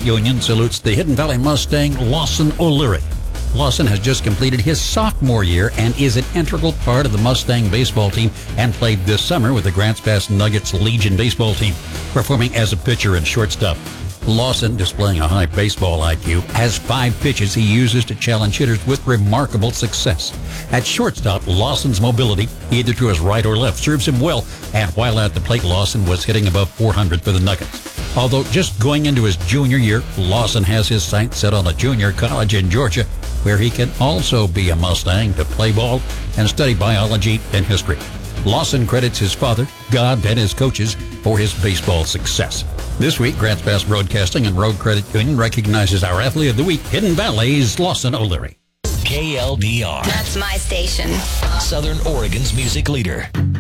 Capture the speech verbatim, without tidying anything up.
Union salutes the Hidden Valley Mustang Lawson O'Leary. Lawson has just completed his sophomore year and is an integral part of the Mustang baseball team and played this summer with the Grants Pass Nuggets Legion baseball team, performing as a pitcher and shortstop. Lawson, displaying a high baseball I Q, has five pitches he uses to challenge hitters with remarkable success. At shortstop, Lawson's mobility, either to his right or left, serves him well, and while at the plate, Lawson was hitting above four hundred for the Nuggets. Although just going into his junior year, Lawson has his sights set on a junior college in Georgia, where he can also be a Mustang to play ball and study biology and history. Lawson credits his father, God, and his coaches for his baseball success. This week, Grants Pass Broadcasting and Road Credit Union recognizes our Athlete of the Week, Hidden Valley's Lawson O'Leary. K L D R. That's my station. Southern Oregon's music leader.